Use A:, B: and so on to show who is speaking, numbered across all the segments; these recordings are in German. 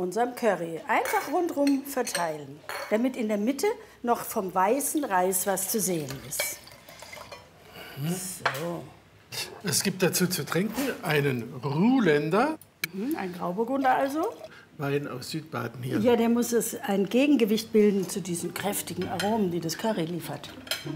A: unserem Curry. Einfach rundherum verteilen, damit in der Mitte noch vom weißen Reis was zu sehen ist. So.
B: Es gibt dazu zu trinken einen Ruländer.
A: Ein Grauburgunder also.
B: Wein aus Südbaden hier.
A: Ja, der muss ein Gegengewicht bilden zu diesen kräftigen Aromen, die das Curry liefert.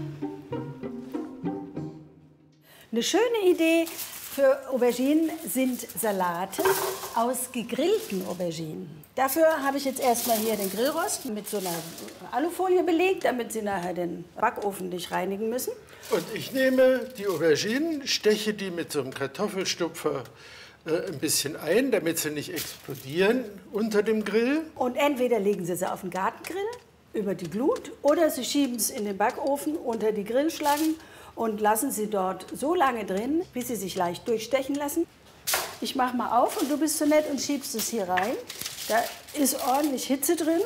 A: Eine schöne Idee für Auberginen sind Salate aus gegrillten Auberginen. Dafür habe ich jetzt erstmal hier den Grillrost mit so einer Alufolie belegt, damit Sie nachher den Backofen nicht reinigen müssen.
B: Und ich nehme die Auberginen, steche die mit so einem Kartoffelstupfer ein bisschen ein, damit sie nicht explodieren unter dem Grill.
A: Und entweder legen Sie sie auf den Gartengrill über die Glut oder Sie schieben es in den Backofen unter die Grillschlangen und lassen sie dort so lange drin, bis sie sich leicht durchstechen lassen. Ich mache mal auf und du bist so nett und schiebst es hier rein. Da ist ordentlich Hitze drin.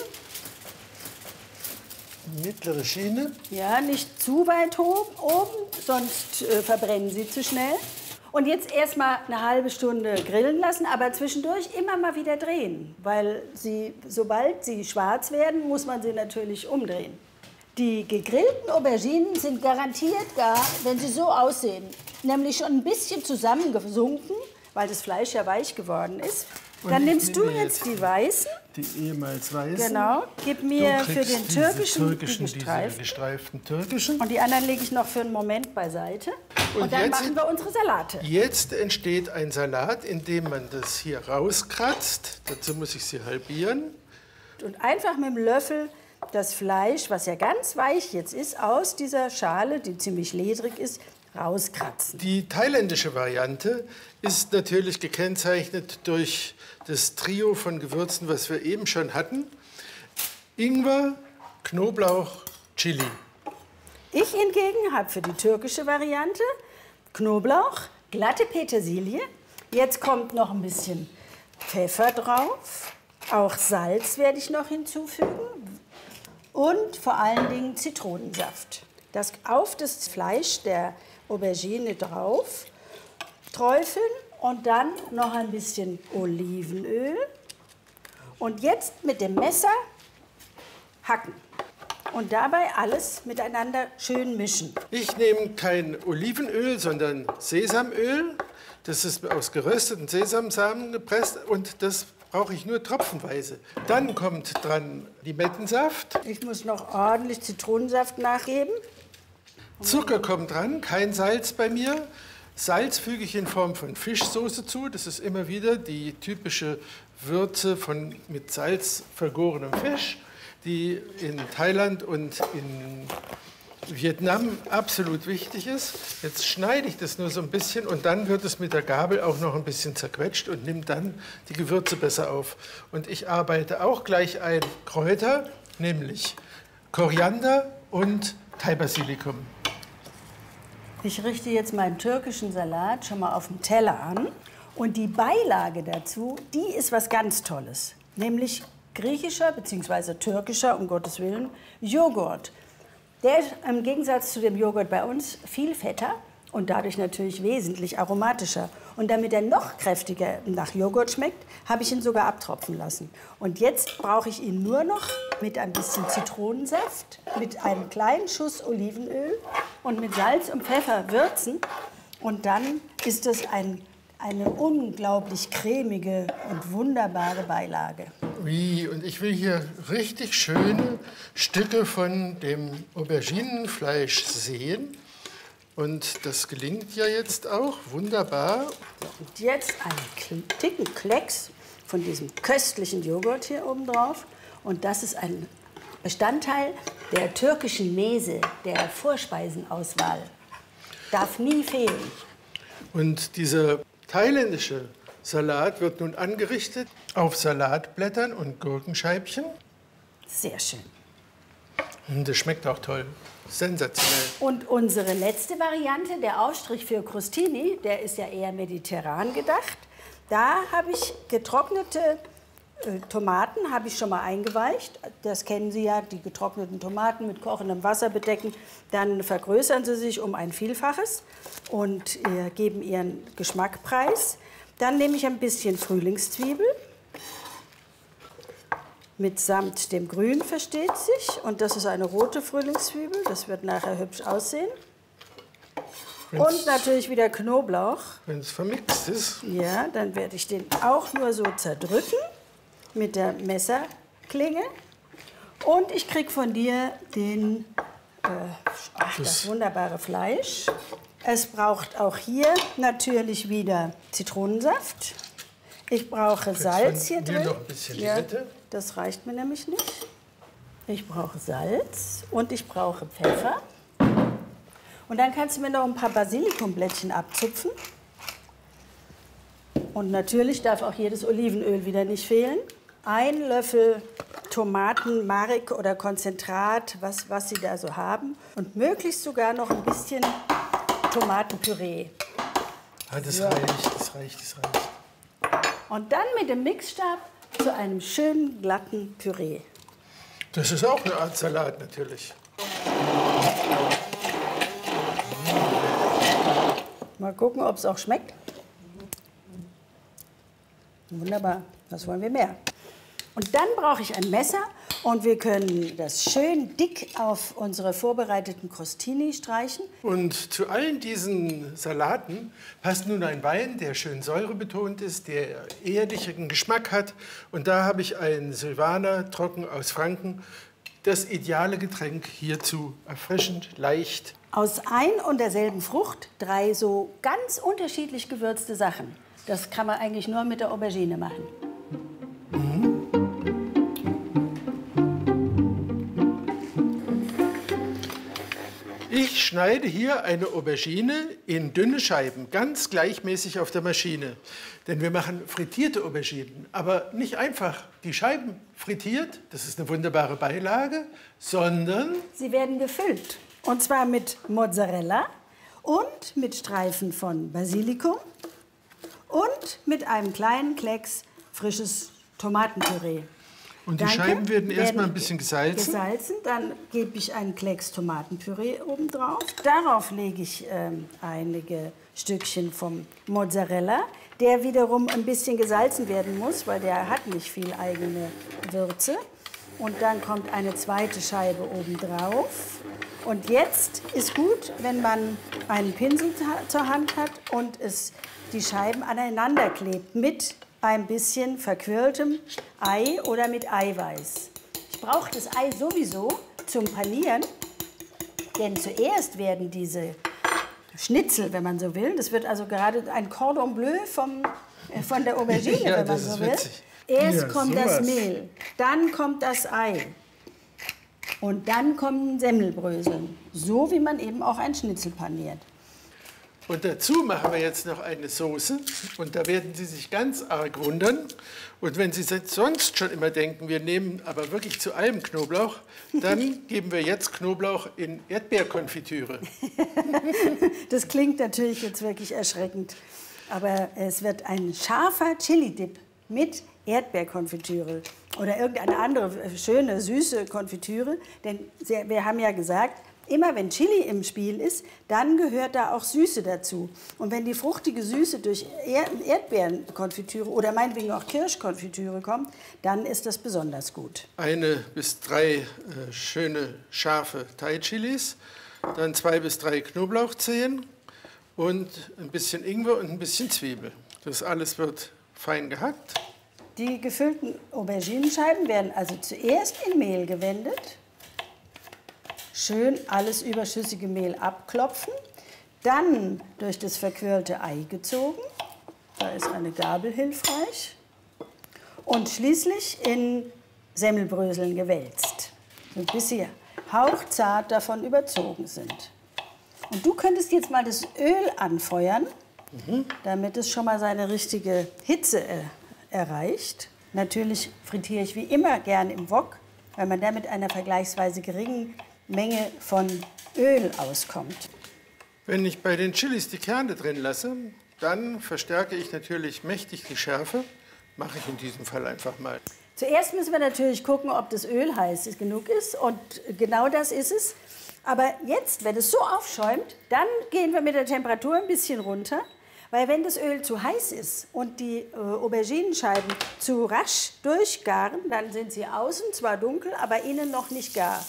B: Mittlere Schiene.
A: Ja, nicht zu weit hoch oben, sonst verbrennen sie zu schnell. Und jetzt erst mal eine halbe Stunde grillen lassen, aber zwischendurch immer mal wieder drehen. Weil sobald sie schwarz werden, muss man sie natürlich umdrehen. Die gegrillten Auberginen sind garantiert gar, wenn sie so aussehen, nämlich schon ein bisschen zusammengesunken, weil das Fleisch ja weich geworden ist. Dann nimmst du jetzt die weißen.
B: Die ehemals weißen.
A: Genau. Gib mir für den türkischen
B: diese gestreiften türkischen.
A: Und die anderen lege ich noch für einen Moment beiseite. Und dann machen wir unsere Salate.
B: Jetzt entsteht ein Salat, indem man das hier rauskratzt. Dazu muss ich sie halbieren.
A: Und einfach mit dem Löffel das Fleisch, was ja ganz weich jetzt ist, aus dieser Schale, die ziemlich ledrig ist, rauskratzen.
B: Die thailändische Variante ist natürlich gekennzeichnet durch das Trio von Gewürzen, was wir eben schon hatten. Ingwer, Knoblauch, Chili.
A: Ich hingegen habe für die türkische Variante Knoblauch, glatte Petersilie. Jetzt kommt noch ein bisschen Pfeffer drauf. Auch Salz werde ich noch hinzufügen. Und vor allen Dingen Zitronensaft. Das auf das Fleisch der Aubergine drauf träufeln und dann noch ein bisschen Olivenöl. Und jetzt mit dem Messer hacken. Und dabei alles miteinander schön mischen.
B: Ich nehme kein Olivenöl, sondern Sesamöl. Das ist aus gerösteten Sesamsamen gepresst und das brauche ich nur tropfenweise. Dann kommt dran Limettensaft.
A: Ich muss noch ordentlich Zitronensaft nachgeben.
B: Zucker kommt dran, kein Salz bei mir. Salz füge ich in Form von Fischsoße zu. Das ist immer wieder die typische Würze von mit Salz vergorenem Fisch, die in Thailand und in Vietnam absolut wichtig ist. Jetzt schneide ich das nur so ein bisschen und dann wird es mit der Gabel auch noch ein bisschen zerquetscht und nimmt dann die Gewürze besser auf. Und ich arbeite auch gleich ein Kräuter, nämlich Koriander und Thai-Basilikum.
A: Ich richte jetzt meinen türkischen Salat schon mal auf dem Teller an. Und die Beilage dazu, die ist was ganz Tolles. Nämlich griechischer bzw. türkischer, um Gottes Willen, Joghurt. Der ist im Gegensatz zu dem Joghurt bei uns viel fetter und dadurch natürlich wesentlich aromatischer. Und damit er noch kräftiger nach Joghurt schmeckt, habe ich ihn sogar abtropfen lassen. Und jetzt brauche ich ihn nur noch mit ein bisschen Zitronensaft, mit einem kleinen Schuss Olivenöl und mit Salz und Pfeffer würzen. Und dann ist es eine unglaublich cremige und wunderbare Beilage.
B: Ui, und ich will hier richtig schöne Stücke von dem Auberginenfleisch sehen. Und das gelingt ja jetzt auch wunderbar.
A: Und jetzt einen dicken Klecks von diesem köstlichen Joghurt hier oben drauf. Und das ist ein Bestandteil der türkischen Mese, der Vorspeisenauswahl. Darf nie fehlen.
B: Und dieser thailändische Salat wird nun angerichtet auf Salatblättern und Gurkenscheibchen.
A: Sehr schön.
B: Und das schmeckt auch toll. Sensationell.
A: Und unsere letzte Variante, der Aufstrich für Crostini, der ist ja eher mediterran gedacht. Da habe ich getrocknete Tomaten, habe ich schon mal eingeweicht. Das kennen Sie ja, die getrockneten Tomaten mit kochendem Wasser bedecken. Dann vergrößern sie sich um ein Vielfaches und geben ihren Geschmack preis. Dann nehme ich ein bisschen Frühlingszwiebel mitsamt dem Grün, versteht sich. Und das ist eine rote Frühlingszwiebel, das wird nachher hübsch aussehen. Und natürlich wieder Knoblauch.
B: Wenn es vermixt ist.
A: Ja, dann werde ich den auch nur so zerdrücken mit der Messerklinge. Und ich kriege von dir das wunderbare Fleisch. Es braucht auch hier natürlich wieder Zitronensaft. Ich brauche Salz hier drin.
B: Noch ein bisschen
A: ja,
B: Limette.
A: das reicht mir nämlich nicht. Ich brauche Salz und ich brauche Pfeffer. Und dann kannst du mir noch ein paar Basilikumblättchen abzupfen. Und natürlich darf auch hier das Olivenöl wieder nicht fehlen. Ein Löffel Tomatenmark oder Konzentrat, was Sie da so haben. Und möglichst sogar noch ein bisschen Tomatenpüree.
B: Ah, das reicht, das reicht, das reicht.
A: Und dann mit dem Mixstab zu einem schönen glatten Püree.
B: Das ist auch eine Art Salat natürlich.
A: Mal gucken, ob es auch schmeckt. Wunderbar, was wollen wir mehr? Und dann brauche ich ein Messer und wir können das schön dick auf unsere vorbereiteten Crostini streichen.
B: Und zu allen diesen Salaten passt nun ein Wein, der schön säurebetont ist, der erdigen Geschmack hat. Und da habe ich einen Silvaner trocken aus Franken. Das ideale Getränk hierzu, erfrischend, leicht.
A: Aus ein und derselben Frucht 3 so ganz unterschiedlich gewürzte Sachen. Das kann man eigentlich nur mit der Aubergine machen.
B: Ich schneide hier eine Aubergine in dünne Scheiben, ganz gleichmäßig auf der Maschine. Denn wir machen frittierte Auberginen, aber nicht einfach die Scheiben frittiert, das ist eine wunderbare Beilage, sondern
A: sie werden gefüllt. Und zwar mit Mozzarella und mit Streifen von Basilikum und mit einem kleinen Klecks frisches Tomatenpüree.
B: Und die Scheiben werden erstmal ein bisschen gesalzen.
A: Dann gebe ich einen Klecks Tomatenpüree oben drauf. Darauf lege ich einige Stückchen vom Mozzarella, der wiederum ein bisschen gesalzen werden muss, weil der hat nicht viel eigene Würze. Und dann kommt eine zweite Scheibe oben drauf. Und jetzt ist gut, wenn man einen Pinsel zur Hand hat und die Scheiben aneinander klebt mit ein bisschen verquirltem Ei oder mit Eiweiß. Ich brauche das Ei sowieso zum Panieren, denn zuerst werden diese Schnitzel, wenn man so will, das wird also gerade ein Cordon Bleu von der Aubergine,
B: ja,
A: wenn man so will.
B: Witzig.
A: Erst
B: ja,
A: kommt
B: sowas.
A: das Mehl, dann kommt das Ei und dann kommen Semmelbrösel, so wie man eben auch ein Schnitzel paniert.
B: Und dazu machen wir jetzt noch eine Soße und da werden Sie sich ganz arg wundern. Und wenn Sie sonst schon immer denken, wir nehmen aber wirklich zu allem Knoblauch, dann geben wir jetzt Knoblauch in Erdbeerkonfitüre.
A: Das klingt natürlich jetzt wirklich erschreckend, aber es wird ein scharfer Chili-Dip mit Erdbeerkonfitüre oder irgendeine andere schöne, süße Konfitüre. Denn wir haben ja gesagt, immer wenn Chili im Spiel ist, dann gehört da auch Süße dazu. Und wenn die fruchtige Süße durch Erdbeerenkonfitüre oder meinetwegen auch Kirschkonfitüre kommt, dann ist das besonders gut.
B: 1 bis 3 schöne, scharfe Thai-Chilis, dann 2 bis 3 Knoblauchzehen und ein bisschen Ingwer und ein bisschen Zwiebel. Das alles wird fein gehackt.
A: Die gefüllten Auberginenscheiben werden also zuerst in Mehl gewendet. Schön alles überschüssige Mehl abklopfen, dann durch das verquirlte Ei gezogen, da ist eine Gabel hilfreich, und schließlich in Semmelbröseln gewälzt, bis sie hauchzart davon überzogen sind. Und du könntest jetzt mal das Öl anfeuern, damit es schon mal seine richtige Hitze erreicht. Natürlich frittiere ich wie immer gern im Wok, weil man da mit einer vergleichsweise geringen Menge von Öl auskommt.
B: Wenn ich bei den Chilis die Kerne drin lasse, dann verstärke ich natürlich mächtig die Schärfe. Mache ich in diesem Fall einfach mal.
A: Zuerst müssen wir natürlich gucken, ob das Öl heiß genug ist. Und genau das ist es. Aber jetzt, wenn es so aufschäumt, dann gehen wir mit der Temperatur ein bisschen runter. Weil wenn das Öl zu heiß ist und die Auberginenscheiben zu rasch durchgaren, dann sind sie außen zwar dunkel, aber innen noch nicht gar.